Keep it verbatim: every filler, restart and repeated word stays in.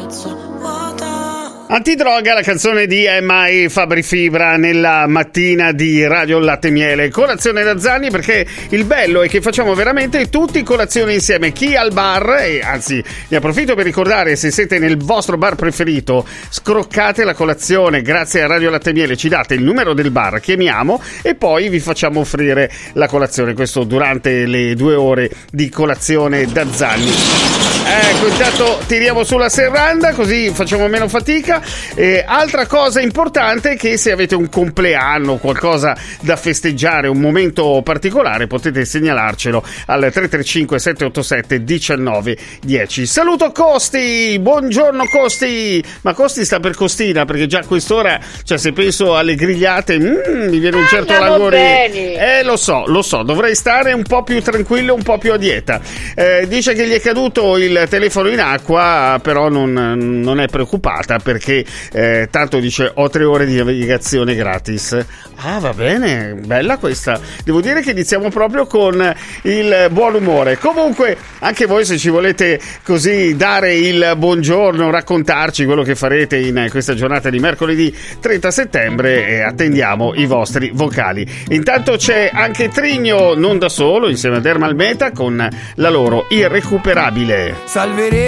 Antidroga, la canzone di Emma e Fabri Fibra nella mattina di Radio Latte Miele. Colazione da Zanni, perché il bello è che facciamo veramente tutti colazione insieme. Chi al bar, e anzi ne approfitto per ricordare, se siete nel vostro bar preferito, scroccate la colazione grazie a Radio Latte Miele, ci date il numero del bar, chiamiamo e poi vi facciamo offrire la colazione. Questo durante le due ore di colazione da Zanni. Ecco, intanto tiriamo sulla serranda così facciamo meno fatica. Eh, altra cosa importante è che se avete un compleanno, qualcosa da festeggiare, un momento particolare, potete segnalarcelo al tre tre cinque sette otto sette uno nove uno zero. Saluto Costi, buongiorno Costi. Ma Costi sta per Costina, perché già a quest'ora, cioè se penso alle grigliate, mm, mi viene un certo languore. Eh lo so, lo so, dovrei stare un po' più tranquillo, un po' più a dieta. Eh, dice che gli è caduto il telefono in acqua, però non, non è preoccupata perché eh, tanto dice ho tre ore di navigazione gratis. Ah, va bene, bella questa. Devo dire che iniziamo proprio con il buon umore. Comunque anche voi, se ci volete così dare il buongiorno, raccontarci quello che farete in questa giornata di mercoledì trenta settembre, eh, attendiamo i vostri vocali. Intanto c'è anche Trigno, non da solo, insieme a Dermal Meta con la loro Irrecuperabile. Salveremo